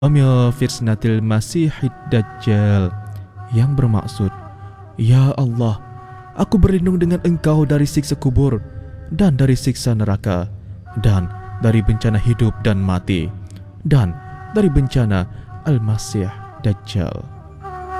Amya fitnatil Masihid Dajjal, yang bermaksud, Ya Allah, aku berlindung dengan Engkau dari siksa kubur dan dari siksa neraka dan dari bencana hidup dan mati dan dari bencana Al-Masih Dajjal.